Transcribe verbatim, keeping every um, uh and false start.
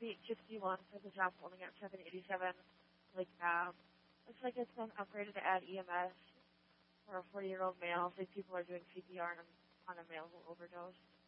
feet sixty-one for the job holding at seven eighty-seven. Like, um, looks like it's been upgraded to add E M S for a forty-year-old male. These people are doing C P R on a, on a male who overdosed.